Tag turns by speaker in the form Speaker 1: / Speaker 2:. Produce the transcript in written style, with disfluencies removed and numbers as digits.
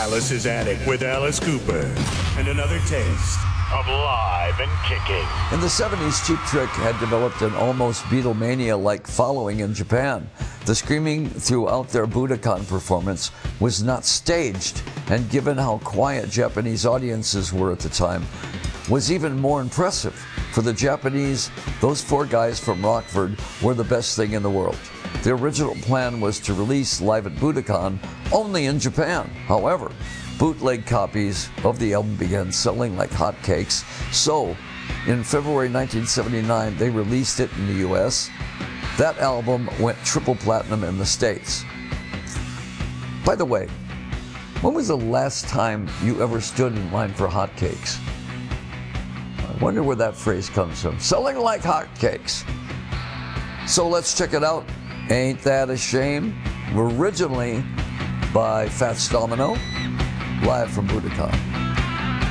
Speaker 1: Alice's Attic with Alice Cooper. And another taste of live and kicking.
Speaker 2: In the 70s, Cheap Trick had developed an almost Beatlemania-like following in Japan. The screaming throughout their Budokan performance was not staged, and given how quiet Japanese audiences were at the time, was even more impressive. For the Japanese, those four guys from Rockford were the best thing in the world. The original plan was to release Live at Budokan only in Japan. However, bootleg copies of the album began selling like hotcakes, so in February 1979 they released it in the US. That album went triple platinum in the States. By the way, when was the last time you ever stood in line for hotcakes? I wonder where that phrase comes from. Selling like hotcakes. So let's check it out. Ain't That a Shame? Originally by Fats Domino, live from Budokan.